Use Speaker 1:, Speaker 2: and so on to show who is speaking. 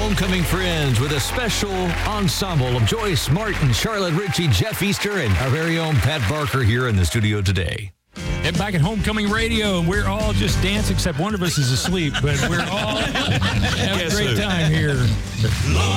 Speaker 1: Homecoming Friends with a special ensemble of Joyce Martin, Charlotte Ritchie, Jeff Easter, and our very own Pat Barker here in the studio today.
Speaker 2: And back at Homecoming Radio, we're all just dancing, except one of us is asleep, but we're all having a great time here.